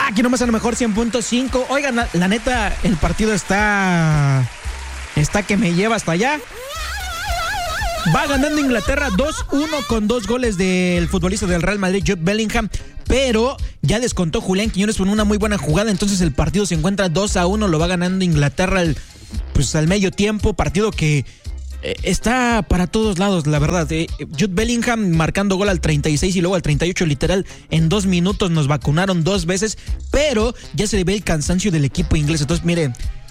Aquí nomás a lo mejor 100.5. Oigan, la neta, el partido está que me lleva hasta allá. Va ganando Inglaterra 2-1 con 2 goles del futbolista del Real Madrid, Jude Bellingham. Pero ya descontó Julián Quiñones con una muy buena jugada. Entonces el partido se encuentra 2-1. Lo va ganando Inglaterra al medio tiempo. Partido que está para todos lados, la verdad. Jude Bellingham marcando gol al 36 y luego al 38, literal, en 2 minutos nos vacunaron 2 veces, pero ya se le ve el cansancio del equipo inglés. Entonces, miren,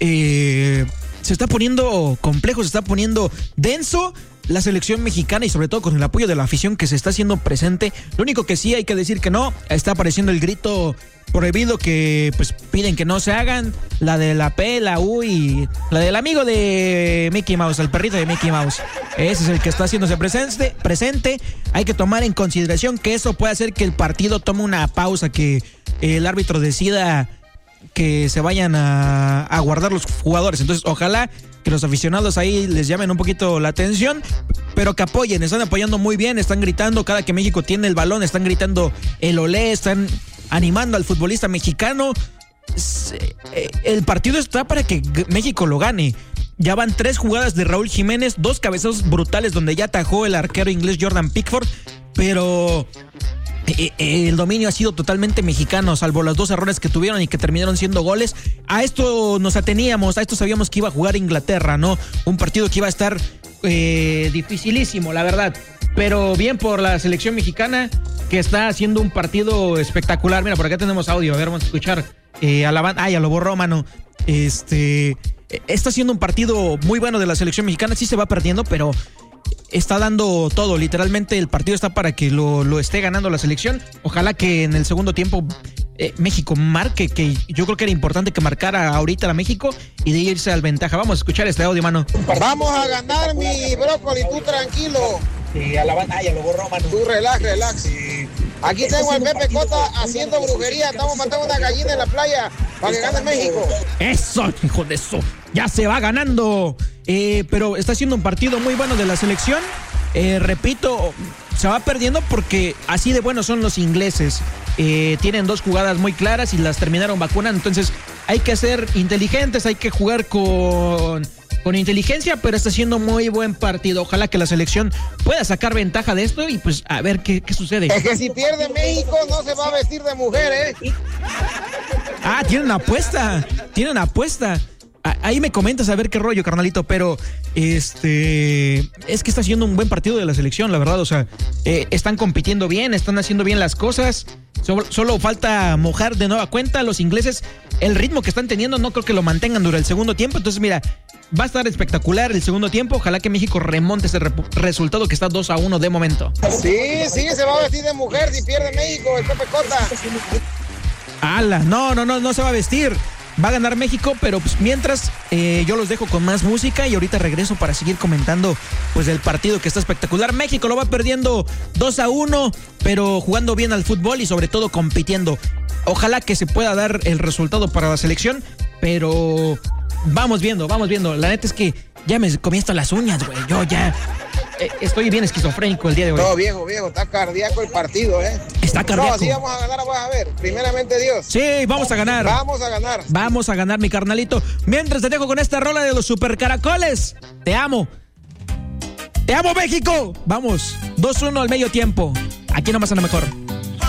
se está poniendo complejo, se está poniendo denso la selección mexicana y sobre todo con el apoyo de la afición que se está haciendo presente. Lo único que sí hay que decir que no, está apareciendo el grito prohibido que pues piden que no se hagan, la de la P, la U y la del amigo de Mickey Mouse, el perrito de Mickey Mouse. Ese es el que está haciéndose presente. Hay que tomar en consideración que eso puede hacer que el partido tome una pausa, que el árbitro decida que se vayan a guardar los jugadores. Entonces ojalá que los aficionados ahí les llamen un poquito la atención, pero que apoyen, están apoyando muy bien, están gritando cada que México tiene el balón, están gritando el olé, están animando al futbolista mexicano. El partido está para que México lo gane. Ya van 3 jugadas de Raúl Jiménez, 2 cabezazos brutales donde ya atajó el arquero inglés Jordan Pickford, pero el dominio ha sido totalmente mexicano, salvo los 2 errores que tuvieron y que terminaron siendo goles. A esto nos ateníamos, a esto sabíamos que iba a jugar Inglaterra, ¿no? Un partido que iba a estar dificilísimo, la verdad. Pero bien por la selección mexicana, que está haciendo un partido espectacular. Mira, por acá tenemos audio, a ver, vamos a escuchar a la banda. Ya lo borró, mano. Está haciendo un partido muy bueno de la selección mexicana. Sí se va perdiendo, pero está dando todo. Literalmente el partido está para que lo esté ganando la selección. Ojalá que en el segundo tiempo México marque, que yo creo que era importante que marcara ahorita a México y de irse al ventaja. Vamos a escuchar este audio, mano. Vamos a ganar, mi brócoli, tú tranquilo. Sí, a la banda, ya lo borró, mano. Tú relax. Sí. Aquí tengo al Pepe Cota haciendo brujería. Estamos matando una gallina en la playa para que gane México. Eso, hijo de eso. Ya se va ganando. Pero está siendo un partido muy bueno de la selección. Repito, se va perdiendo porque así de buenos son los ingleses. Tienen 2 jugadas muy claras y las terminaron vacunando. Entonces hay que ser inteligentes, hay que jugar con inteligencia, pero está siendo muy buen partido. Ojalá que la selección pueda sacar ventaja de esto y pues a ver qué sucede. Es que si pierde México no se va a vestir de mujer, Tienen una apuesta. Ahí me comentas a ver qué rollo, carnalito, pero es que está haciendo un buen partido de la selección, la verdad. O sea, están compitiendo bien, están haciendo bien las cosas. Solo falta mojar de nueva cuenta. Los ingleses, el ritmo que están teniendo no creo que lo mantengan durante el segundo tiempo. Entonces, mira, va a estar espectacular el segundo tiempo. Ojalá que México remonte ese resultado que está 2-1 de momento. Sí, se va a vestir de mujer si pierde México, el Pepe Cota. No se va a vestir. Va a ganar México, pero pues mientras yo los dejo con más música y ahorita regreso para seguir comentando pues del partido que está espectacular. México lo va perdiendo 2-1, pero jugando bien al fútbol y sobre todo compitiendo. Ojalá que se pueda dar el resultado para la selección, pero vamos viendo. La neta es que ya me comí hasta las uñas, güey. Yo ya estoy bien esquizofrénico el día de hoy. No, viejo, está cardíaco el partido, Está cardíaco. No, sí vamos a ganar, vas a ver. Primeramente Dios. Sí, vamos a ganar. Vamos a ganar, mi carnalito. Mientras te dejo con esta rola de los Super Caracoles. Te amo. Te amo, México. Vamos, 2-1 al medio tiempo. Aquí nomás a lo mejor.